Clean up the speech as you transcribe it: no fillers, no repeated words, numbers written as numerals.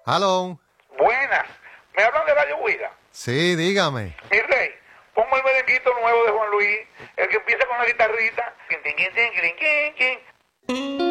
Hello. Buenas. ¿Me hablan de Radio Huida? Sí, dígame. Mi rey, pongo el merenguito nuevo de Juan Luis, el que empieza con la guitarrita.